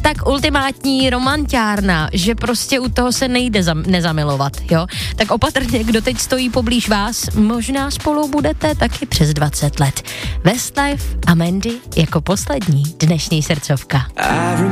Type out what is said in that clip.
tak ultimátní romanťárna, že prostě u toho se nejde nezamilovat, jo? Tak opatrně, kdo teď stojí poblíž vás, možná spolu budete taky přes 20 let. Westlife a Mandy jako poslední dnešní srdcovka.